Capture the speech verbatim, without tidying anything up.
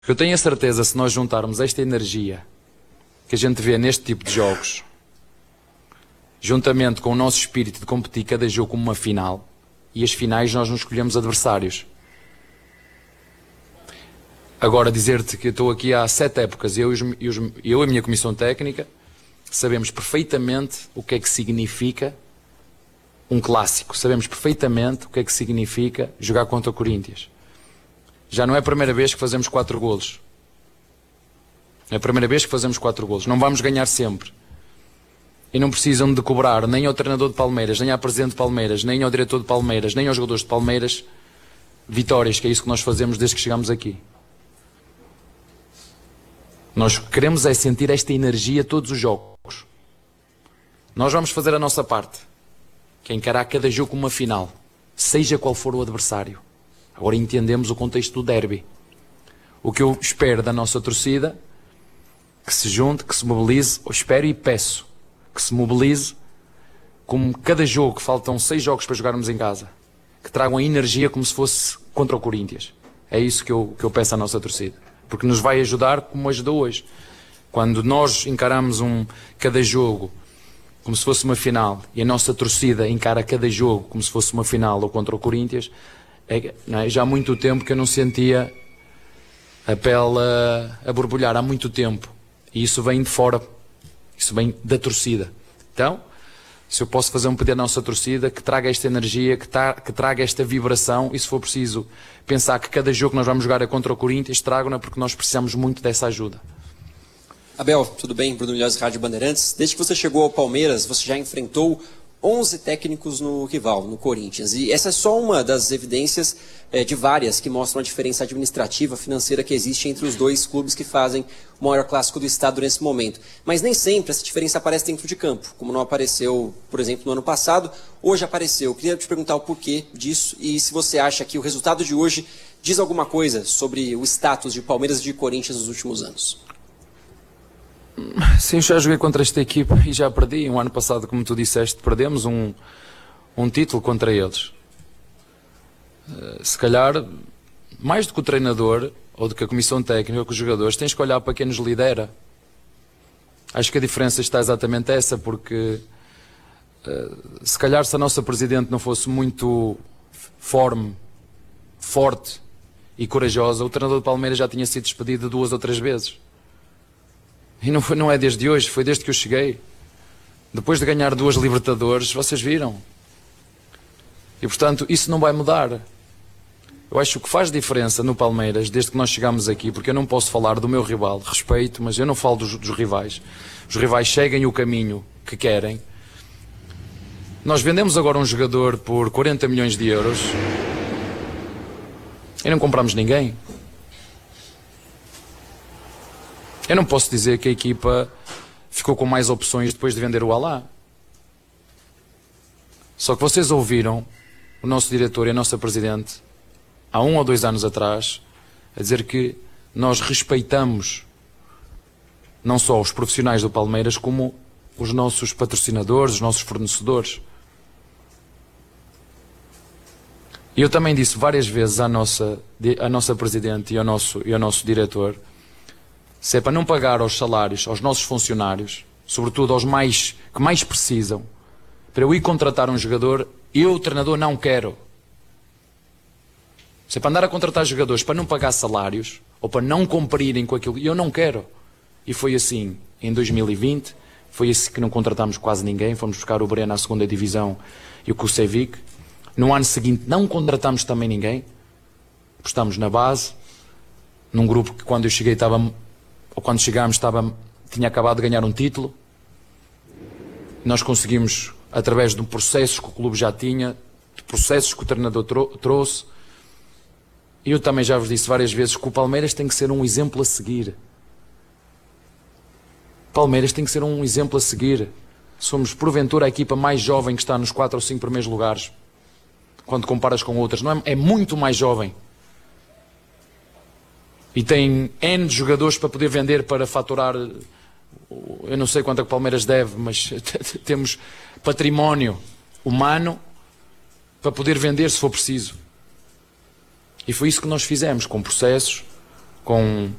Eu tenho a certeza, se nós juntarmos esta energia que a gente vê neste tipo de jogos, juntamente com o nosso espírito de competir cada jogo como uma final, e as finais nós não escolhemos adversários. Agora, dizer-te que eu estou aqui há sete épocas, eu e, os, e, os, eu e a minha comissão técnica sabemos perfeitamente o que é que significa um clássico, sabemos perfeitamente o que é que significa jogar contra o Corinthians. Já não é a primeira vez que fazemos quatro golos. É a primeira vez que fazemos quatro golos. Não vamos ganhar sempre. E não precisam de cobrar nem ao treinador de Palmeiras, nem ao presidente de Palmeiras, nem ao diretor de Palmeiras, nem aos jogadores de Palmeiras vitórias, que é isso que nós fazemos desde que chegamos aqui. Nós queremos é sentir esta energia todos os jogos. Nós vamos fazer a nossa parte, que é encarar cada jogo como uma final, seja qual for o adversário. Agora entendemos o contexto do derby. O que eu espero da nossa torcida, que se junte, que se mobilize, eu espero e peço que se mobilize, como cada jogo, que faltam seis jogos para jogarmos em casa, que tragam a energia como se fosse contra o Corinthians. É isso que eu, que eu peço à nossa torcida, porque nos vai ajudar como ajudou hoje. Quando nós encaramos um, cada jogo como se fosse uma final, e a nossa torcida encara cada jogo como se fosse uma final ou contra o Corinthians, é, não é? Já há muito tempo que eu não sentia a pele a, a borbulhar, há muito tempo. E isso vem de fora, isso vem da torcida. Então, se eu posso fazer um pedido à nossa torcida, que traga esta energia, que, tra que traga esta vibração, e se for preciso pensar que cada jogo que nós vamos jogar é contra o Corinthians, tragam-na, porque nós precisamos muito dessa ajuda. Abel, tudo bem? Bruno Milhões, Rádio Bandeirantes. Desde que você chegou ao Palmeiras, você já enfrentou onze técnicos no rival, no Corinthians. E essa é só uma das evidências é, de várias que mostram a diferença administrativa, financeira que existe entre os dois clubes que fazem o maior clássico do estado nesse momento. Mas nem sempre essa diferença aparece dentro de campo, como não apareceu, por exemplo, no ano passado. Hoje apareceu. Eu queria te perguntar o porquê disso e se você acha que o resultado de hoje diz alguma coisa sobre o status de Palmeiras e de Corinthians nos últimos anos. Sim, eu já joguei contra esta equipa e já perdi. Um ano passado, como tu disseste, perdemos um, um título contra eles. Se calhar, mais do que o treinador, ou do que a comissão técnica, ou que os jogadores, tens que olhar para quem nos lidera. Acho que a diferença está exatamente essa, porque se calhar se a nossa presidente não fosse muito forme, forte e corajosa, o treinador do Palmeiras já tinha sido despedido duas ou três vezes. E não, foi, não é desde hoje, foi desde que eu cheguei. Depois de ganhar duas Libertadores, vocês viram. E portanto, isso não vai mudar. Eu acho que o que faz diferença no Palmeiras, desde que nós chegamos aqui, porque eu não posso falar do meu rival, respeito, mas eu não falo dos, dos rivais. Os rivais seguem o caminho que querem. Nós vendemos agora um jogador por quarenta milhões de euros e não compramos ninguém. Eu não posso dizer que a equipa ficou com mais opções depois de vender o Alá. Só que vocês ouviram o nosso diretor e a nossa presidente há um ou dois anos atrás a dizer que nós respeitamos não só os profissionais do Palmeiras como os nossos patrocinadores, os nossos fornecedores. E eu também disse várias vezes à nossa, à nossa presidente e ao nosso, e ao nosso diretor, se é para não pagar aos salários, aos nossos funcionários, sobretudo aos mais, que mais precisam, para eu ir contratar um jogador, eu, treinador, não quero. Se é para andar a contratar jogadores para não pagar salários, ou para não cumprirem com aquilo, eu não quero. E foi assim em dois mil e vinte, foi assim que não contratámos quase ninguém, fomos buscar o Breno à segunda divisão e o Kusevic. No ano seguinte não contratámos também ninguém, apostamos na base, num grupo que quando eu cheguei estava... ou quando chegámos estava, tinha acabado de ganhar um título. Nós conseguimos, através de processos que o clube já tinha, de processos que o treinador trou trouxe, e eu também já vos disse várias vezes que o Palmeiras tem que ser um exemplo a seguir. O Palmeiras tem que ser um exemplo a seguir. Somos, porventura, a equipa mais jovem que está nos quatro ou cinco primeiros lugares, quando comparas com outras. Não é, é muito mais jovem. E tem N de jogadores para poder vender, para faturar, eu não sei quanto é que o Palmeiras deve, mas temos património humano para poder vender se for preciso. E foi isso que nós fizemos, com processos, com